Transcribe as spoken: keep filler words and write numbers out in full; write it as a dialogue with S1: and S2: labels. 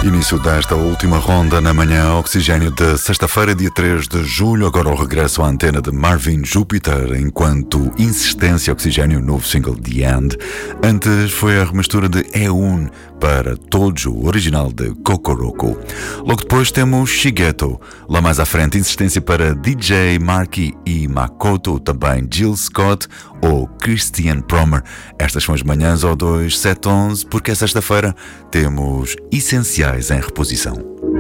S1: Início desta última ronda na manhã Oxigênio de sexta-feira, dia três de julho. Agora o regresso à antena de Marvin Júpiter, enquanto Insistência Oxigênio, novo single The End. Antes foi a remistura de Eun para Tojo, original de Kokoroko. Logo depois temos Shigeto. Lá mais à frente, Insistência para D J Marky e Makoto, também Jill Scott ou Christian Promer. Estas são as manhãs ao dois sete onze, porque é sexta-feira, temos Essenciais em reposição.